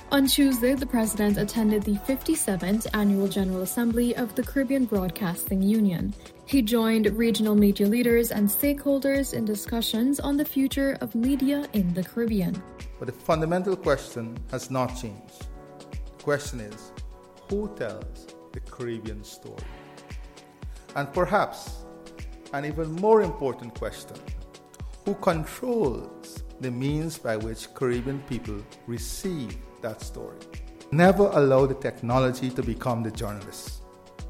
On Tuesday, the president attended the 57th Annual General Assembly of the Caribbean Broadcasting Union. He joined regional media leaders and stakeholders in discussions on the future of media in the Caribbean. But the fundamental question has not changed. The question is, who tells the Caribbean story? And perhaps an even more important question, who controls the means by which Caribbean people receive that story? Never allow the technology to become the journalist.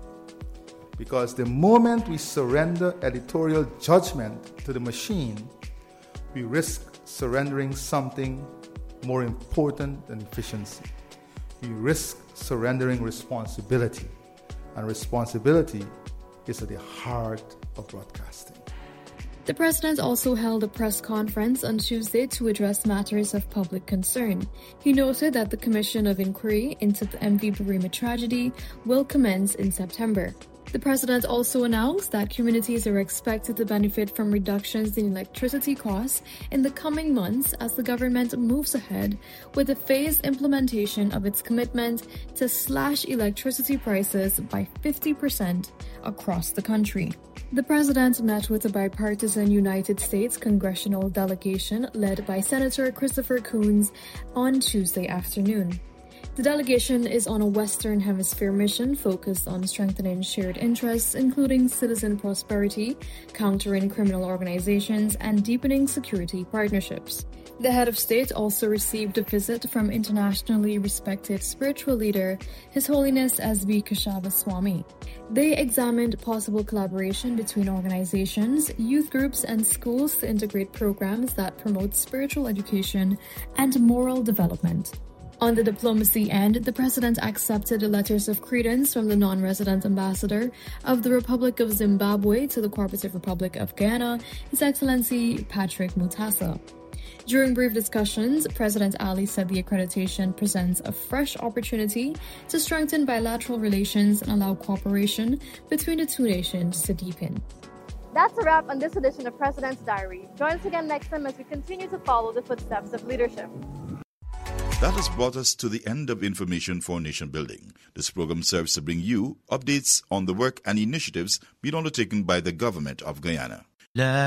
Because the moment we surrender editorial judgment to the machine, we risk surrendering something more important than efficiency. We risk surrendering responsibility. And responsibility is at the heart of broadcasting. The president also held a press conference on Tuesday to address matters of public concern. He noted that the Commission of Inquiry into the MV Burima tragedy will commence in September. The president also announced that communities are expected to benefit from reductions in electricity costs in the coming months as the government moves ahead with the phased implementation of its commitment to slash electricity prices by 50% across the country. The president met with a bipartisan United States congressional delegation led by Senator Christopher Coons on Tuesday afternoon. The delegation is on a Western Hemisphere mission focused on strengthening shared interests, including citizen prosperity, countering criminal organizations, and deepening security partnerships. The head of state also received a visit from internationally respected spiritual leader, His Holiness S.B. Keshava Swami. They examined possible collaboration between organizations, youth groups, and schools to integrate programs that promote spiritual education and moral development. On the diplomacy end, the president accepted letters of credence from the non-resident ambassador of the Republic of Zimbabwe to the Cooperative Republic of Guyana, His Excellency Patrick Mutasa. During brief discussions, President Ali said the accreditation presents a fresh opportunity to strengthen bilateral relations and allow cooperation between the two nations to deepen. That's a wrap on this edition of President's Diary. Join us again next time as we continue to follow the footsteps of leadership. That has brought us to the end of Information for Nation Building. This program serves to bring you updates on the work and initiatives being undertaken by the government of Guyana.